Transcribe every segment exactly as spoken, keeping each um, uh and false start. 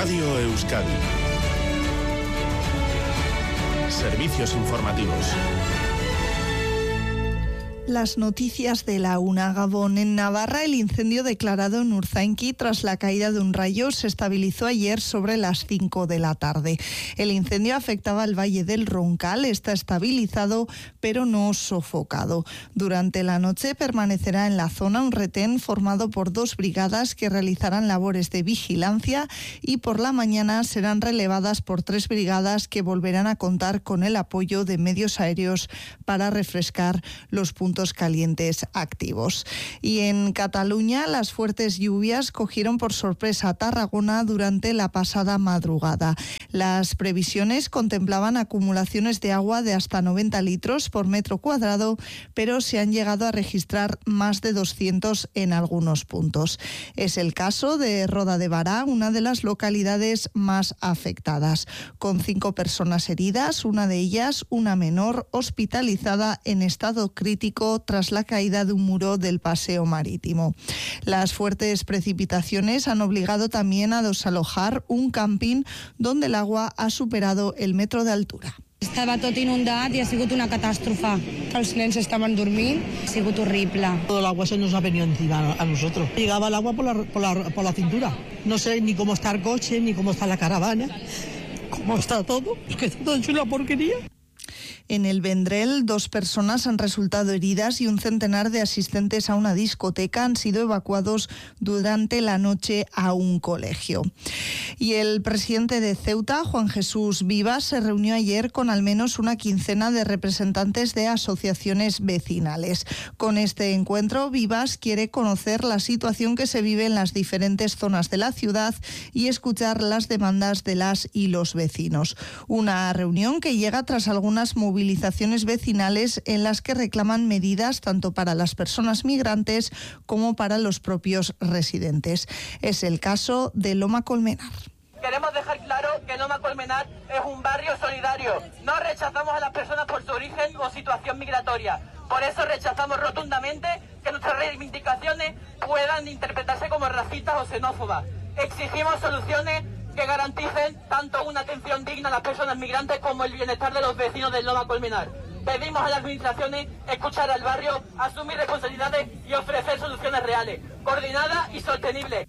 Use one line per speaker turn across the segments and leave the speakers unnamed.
Radio Euskadi. Servicios informativos.
Las noticias de la una. Gabón. En Navarra, el incendio declarado en Urzainqui tras la caída de un rayo se estabilizó ayer sobre las cinco de la tarde. El incendio afectaba al Valle del Roncal, está estabilizado pero no sofocado. Durante la noche permanecerá en la zona un retén formado por dos brigadas que realizarán labores de vigilancia y por la mañana serán relevadas por tres brigadas que volverán a contar con el apoyo de medios aéreos para refrescar los puntos calientes activos. Y en Cataluña, las fuertes lluvias cogieron por sorpresa a Tarragona durante la pasada madrugada. Las previsiones contemplaban acumulaciones de agua de hasta noventa litros por metro cuadrado, pero se han llegado a registrar más de doscientos en algunos puntos. Es el caso de Roda de Bará, una de las localidades más afectadas, con cinco personas heridas, una de ellas, una menor, hospitalizada en estado crítico tras la caída de un muro del paseo marítimo. Las fuertes precipitaciones han obligado también a desalojar un camping donde el agua ha superado el metro de altura.
Estava tot inundat i ha sigut una catàstrofe. Els nens estaven dormint, ha sigut horrible.
Todo el agua se nos ha venido encima a nosotros. Llegaba el agua por la, por la, por la cintura. No sé ni cómo está el coche, ni cómo está la caravana, cómo está todo. Es que está todo hecho una porquería.
En el Vendrell, dos personas han resultado heridas y un centenar de asistentes a una discoteca han sido evacuados durante la noche a un colegio. Y el presidente de Ceuta, Juan Jesús Vivas, se reunió ayer con al menos una quincena de representantes de asociaciones vecinales. Con este encuentro, Vivas quiere conocer la situación que se vive en las diferentes zonas de la ciudad y escuchar las demandas de las y los vecinos. Una reunión que llega tras algunas movilizaciones movilizaciones vecinales en las que reclaman medidas tanto para las personas migrantes como para los propios residentes. Es el caso de Loma Colmenar.
Queremos dejar claro que Loma Colmenar es un barrio solidario. No rechazamos a las personas por su origen o situación migratoria. Por eso rechazamos rotundamente que nuestras reivindicaciones puedan interpretarse como racistas o xenófobas. Exigimos soluciones que garanticen tanto una atención digna a las personas migrantes como el bienestar de los vecinos de Loma Colmenar. Pedimos a las administraciones escuchar al barrio, asumir responsabilidades y ofrecer soluciones reales, coordinadas y sostenibles.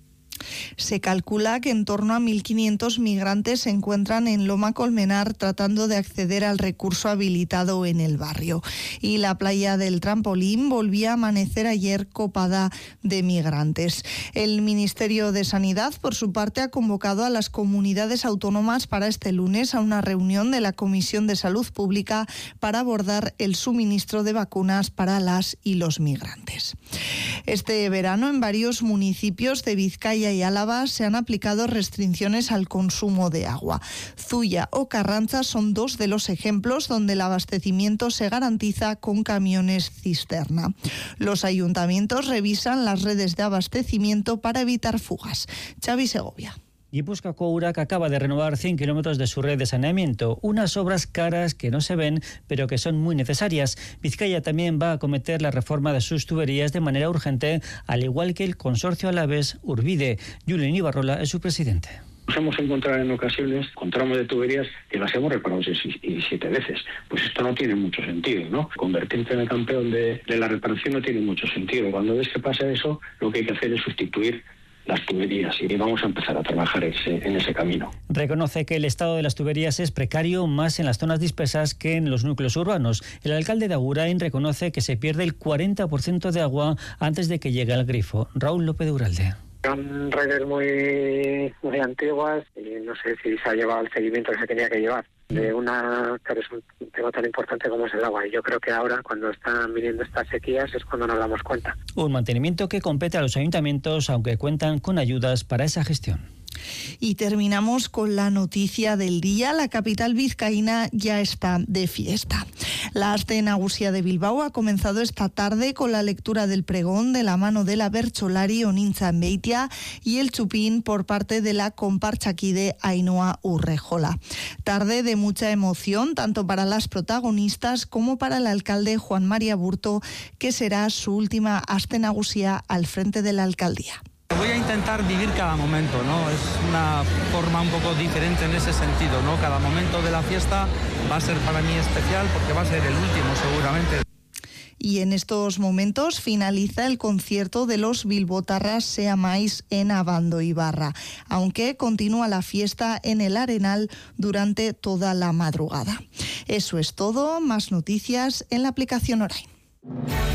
Se calcula que en torno a mil quinientos migrantes se encuentran en Loma Colmenar tratando de acceder al recurso habilitado en el barrio. Y la playa del Trampolín volvía a amanecer ayer copada de migrantes. El Ministerio de Sanidad, por su parte, ha convocado a las comunidades autónomas para este lunes a una reunión de la Comisión de Salud Pública para abordar el suministro de vacunas para las y los migrantes. Este verano, en varios municipios de Vizcaya y Álava se han aplicado restricciones al consumo de agua. Zuya o Carranza son dos de los ejemplos donde el abastecimiento se garantiza con camiones cisterna. Los ayuntamientos revisan las redes de abastecimiento para evitar fugas. Xavi Segovia.
Guipúzcoako Urak acaba de renovar cien kilómetros de su red de saneamiento, unas obras caras que no se ven, pero que son muy necesarias. Vizcaya también va a acometer la reforma de sus tuberías de manera urgente, al igual que el consorcio alavés Urbide. Julen Ibarrola es su presidente.
Nos hemos encontrado en ocasiones con tramos de tuberías que las hemos reparado seis y siete veces. Pues esto no tiene mucho sentido, ¿no? Convertirte en el campeón de, de la reparación no tiene mucho sentido. Cuando ves que pasa eso, lo que hay que hacer es sustituir las tuberías y vamos a empezar a trabajar ese, en ese camino.
Reconoce que el estado de las tuberías es precario más en las zonas dispersas que en los núcleos urbanos. El alcalde de Agurain reconoce que se pierde el cuarenta por ciento de agua antes de que llegue al grifo. Raúl López de Uralde.
Son redes muy, muy antiguas y no sé si se ha llevado el seguimiento que se tenía que llevar de una que es un tema tan importante como es el agua. Y yo creo que ahora, cuando están viniendo estas sequías, es cuando nos damos cuenta.
Un mantenimiento que compete a los ayuntamientos, aunque cuentan con ayudas para esa gestión.
Y terminamos con la noticia del día. La capital vizcaína ya está de fiesta. La Aste Nagusia de Bilbao ha comenzado esta tarde con la lectura del pregón de la mano de la Bertsolari Onintza Beitia y el chupín por parte de la Konpartxakide Ainhoa Urrejola. Tarde de mucha emoción, tanto para las protagonistas como para el alcalde Juan María Burto, que será su última Aste Nagusia al frente de la alcaldía.
Voy a intentar vivir cada momento, ¿no? Es una forma un poco diferente en ese sentido, ¿no? Cada momento de la fiesta va a ser para mí especial porque va a ser el último seguramente.
Y en estos momentos finaliza el concierto de los bilbotarras Seamáis en Abando Ibarra, aunque continúa la fiesta en el Arenal durante toda la madrugada. Eso es todo, más noticias en la aplicación Orain.